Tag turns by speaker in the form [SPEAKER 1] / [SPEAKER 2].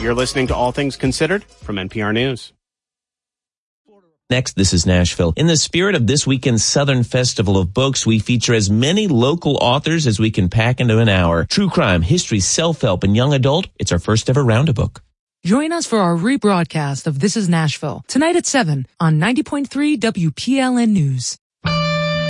[SPEAKER 1] You're listening to All Things Considered from NPR News.
[SPEAKER 2] Next, this is Nashville. In the spirit of this weekend's Southern Festival of Books, we feature as many local authors as we can pack into an hour. True crime, history, self-help, and young adult. It's our first ever Round-A-Book.
[SPEAKER 3] Join us for our rebroadcast of This is Nashville, tonight at 7 on 90.3 WPLN News.